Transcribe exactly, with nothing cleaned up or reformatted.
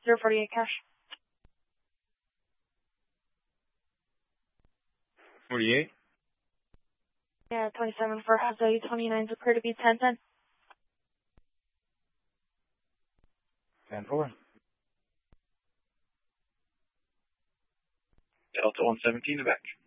zero forty-eight cash. forty-eight? Yeah, twenty-seven for Jose, twenty-nine appear to be ten ten. ten four. Delta one seventeen to back.